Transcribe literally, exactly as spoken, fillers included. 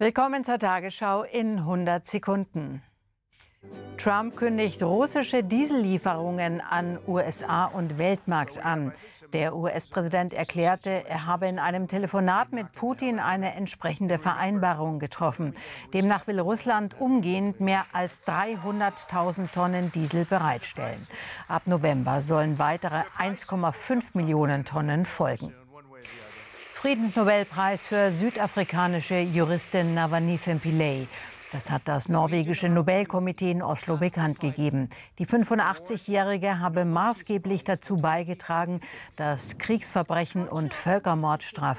Willkommen zur Tagesschau in hundert Sekunden. Trump kündigt russische Diesellieferungen an U S A und Weltmarkt an. Der U S-Präsident erklärte, er habe in einem Telefonat mit Putin eine entsprechende Vereinbarung getroffen. Demnach will Russland umgehend mehr als dreihunderttausend Tonnen Diesel bereitstellen. Ab November sollen weitere eins Komma fünf Millionen Tonnen folgen. Friedensnobelpreis für südafrikanische Juristin Navalny Pillay. Das hat das norwegische Nobelkomitee in Oslo bekannt gegeben. Die fünfundachtzig-Jährige habe maßgeblich dazu beigetragen, dass Kriegsverbrechen und Völkermord strafrechtlich